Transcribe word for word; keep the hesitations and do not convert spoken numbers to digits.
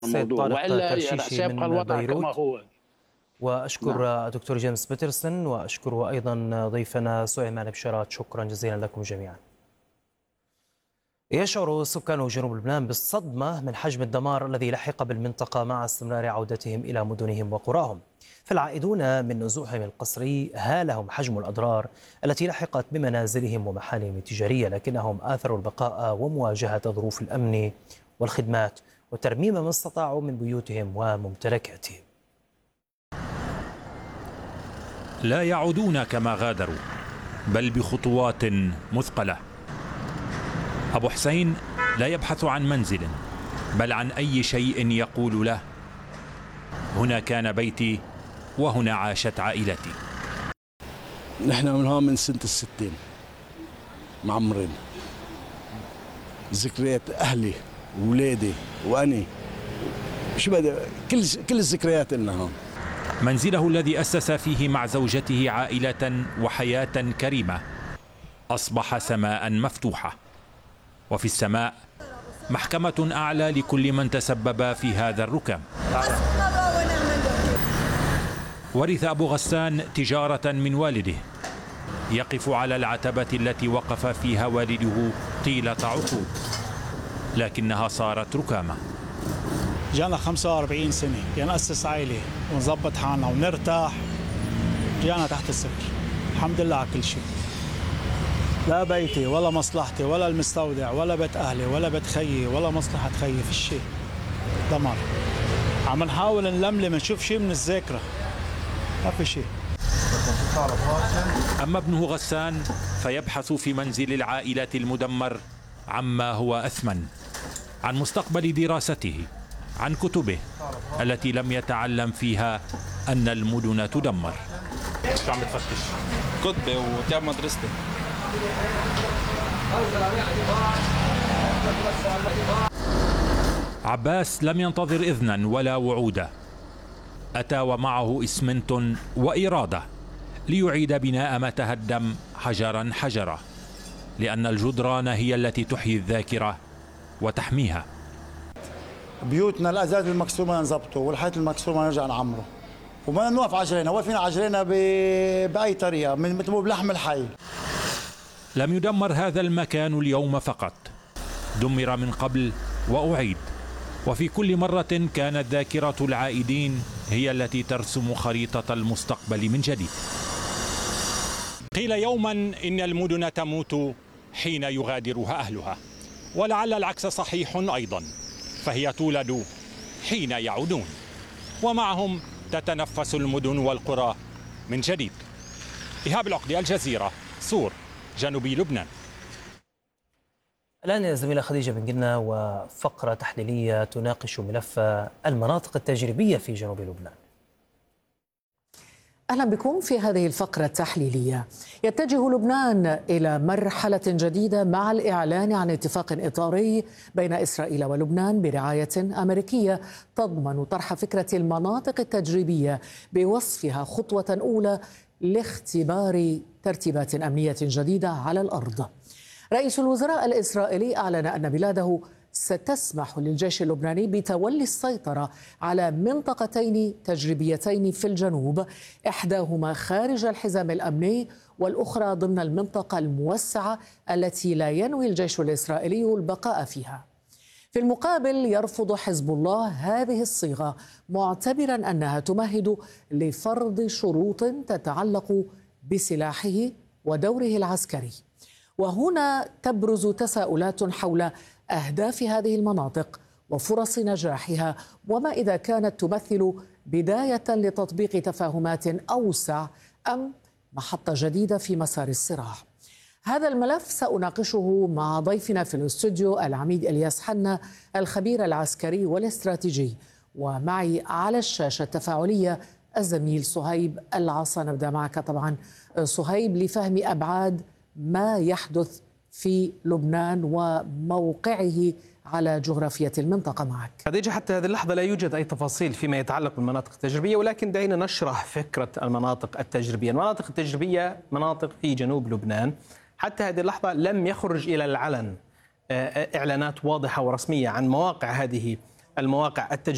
السيد الموضوع، طارق والا سيبقى الوضع كما هو. وأشكر نعم. دكتور جيمس بيترسون، وأشكر أيضا ضيفنا سليمان بشارات. شكرا جزيلا لكم جميعا. يشعر سكان جنوب لبنان بالصدمة من حجم الدمار الذي لحق بالمنطقة مع استمرار عودتهم إلى مدنهم وقراهم. فالعائدون من نزوحهم القسري هالهم حجم الأضرار التي لحقت بمنازلهم ومحالهم التجارية، لكنهم آثروا البقاء ومواجهة ظروف الأمن والخدمات وترميم ما استطاعوا من بيوتهم وممتلكاتهم. لا يعودون كما غادروا، بل بخطوات مثقلة. أبو حسين لا يبحث عن منزل، بل عن أي شيء يقول له: هنا كان بيتي وهنا عاشت عائلتي. نحن من هون من سنة الستين معمرين. ذكريات أهلي وولادي وأني، شو بدي، كل كل الذكريات لنا هون. منزله الذي أسس فيه مع زوجته عائلة وحياة كريمة أصبح سماء مفتوحة، وفي السماء محكمة أعلى لكل من تسبب في هذا الركام. ورث أبو غسان تجارة من والده، يقف على العتبة التي وقف فيها والده طيلة عقود، لكنها صارت ركامة. جانا خمسة وأربعين سنة نأسس عائلة ونظبط حالنا ونرتاح، جانا تحت الصفر. الحمد لله على كل شيء. لا بيتي ولا مصلحتي ولا المستودع ولا بيت أهلي ولا بيت خيي ولا مصلحة خيي، في شيء دمر. عم نحاول نلملم نشوف شيء من الذاكرة، ما في شيء. أما ابنه غسان فيبحث في منزل العائلة المدمر عما هو أثمن، عن مستقبل دراسته، عن كتبه التي لم يتعلم فيها أن المدن تدمر. شو عم بتفتش؟ كتبي وتعب مدرستي. عباس لم ينتظر إذنا ولا وعودا، أتى ومعه إسمنت وإرادة ليعيد بناء ما تهدم حجرا حجرا، لأن الجدران هي التي تحيي الذاكرة وتحميها. بيوتنا الأزاز المكسومة نظبطه والحيط المكسومة نرجع نعمره، وما نوقف عجلنا، واقفين عجلنا بأي طريقة مثل ما بلحم الحي. لم يدمر هذا المكان اليوم فقط، دمر من قبل وأعيد، وفي كل مرة كانت ذاكرة العائدين هي التي ترسم خريطة المستقبل من جديد. قيل يوما إن المدن تموت حين يغادرها أهلها، ولعل العكس صحيح أيضا، فهي تولد حين يعودون، ومعهم تتنفس المدن والقرى من جديد. إيهاب العقدي، الجزيرة، صور، جنوبي لبنان. الآن يا زميلة خديجة بن جنة وفقرة تحليلية تناقش ملف المناطق التجريبية في جنوب لبنان. أهلا بكم في هذه الفقرة التحليلية. يتجه لبنان إلى مرحلة جديدة مع الإعلان عن اتفاق إطاري بين إسرائيل ولبنان برعاية أمريكية تضمن طرح فكرة المناطق التجريبية بوصفها خطوة أولى لاختبار ترتيبات أمنية جديدة على الأرض. رئيس الوزراء الإسرائيلي أعلن أن بلاده ستسمح للجيش اللبناني بتولي السيطرة على منطقتين تجريبيتين في الجنوب، إحداهما خارج الحزام الأمني والأخرى ضمن المنطقة الموسعة التي لا ينوي الجيش الإسرائيلي البقاء فيها. في المقابل يرفض حزب الله هذه الصيغة، معتبرا أنها تمهد لفرض شروط تتعلق بسلاحه ودوره العسكري. وهنا تبرز تساؤلات حول أهداف هذه المناطق وفرص نجاحها، وما إذا كانت تمثل بداية لتطبيق تفاهمات أوسع أم محطة جديدة في مسار الصراع. هذا الملف سأناقشه مع ضيفنا في الاستوديو العميد إلياس حنا، الخبير العسكري والاستراتيجي، ومعي على الشاشة التفاعلية الزميل صهيب العصا. نبدأ معك طبعا صهيب لفهم أبعاد ما يحدث في لبنان وموقعه على جغرافية المنطقة. معك خديجة. حتى هذه اللحظة لا يوجد أي تفاصيل فيما يتعلق بالمناطق التجريبية، ولكن دعينا نشرح فكرة المناطق التجريبية. المناطق التجريبية مناطق في جنوب لبنان حتى هذه اللحظة لم يخرج إلى العلن إعلانات واضحة ورسمية عن مواقع هذه المواقع التجريبية.